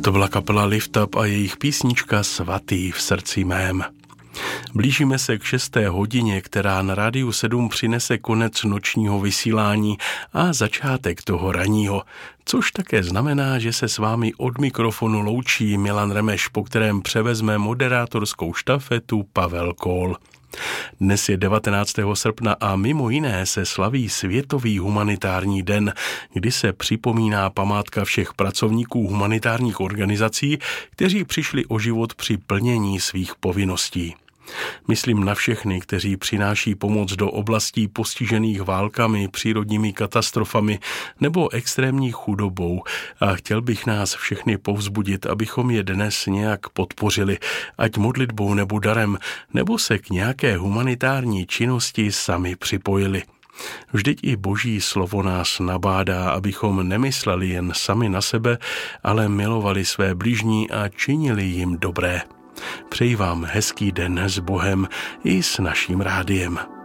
To byla kapela Lift Up a jejich písnička Svatý v srdci mém. Blížíme se k 6. hodině, která na Rádiu 7 přinese konec nočního vysílání a začátek toho ranního, což také znamená, že se s vámi od mikrofonu loučí Milan Remeš, po kterém převezme moderátorskou štafetu Pavel Kól. Dnes je 19. srpna a mimo jiné se slaví Světový humanitární den, kdy se připomíná památka všech pracovníků humanitárních organizací, kteří přišli o život při plnění svých povinností. Myslím na všechny, kteří přináší pomoc do oblastí postižených válkami, přírodními katastrofami nebo extrémní chudobou a chtěl bych nás všechny povzbudit, abychom je dnes nějak podpořili, ať modlitbou nebo darem, nebo se k nějaké humanitární činnosti sami připojili. Vždyť i Boží slovo nás nabádá, abychom nemysleli jen sami na sebe, ale milovali své bližní a činili jim dobré. Přeji vám hezký den s Bohem i s naším rádiem.